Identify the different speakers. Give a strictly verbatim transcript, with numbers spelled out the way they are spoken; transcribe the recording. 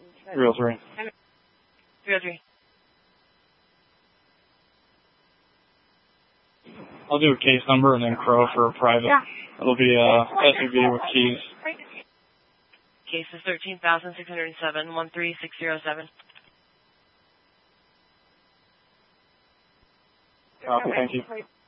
Speaker 1: three oh three.
Speaker 2: three oh three.
Speaker 1: I'll do a case number and then Crow for a private.
Speaker 2: Yeah.
Speaker 1: It'll be a S U V with keys.
Speaker 2: Case is thirteen thousand six hundred seven, one three six zero seven.
Speaker 1: Copy, thank you.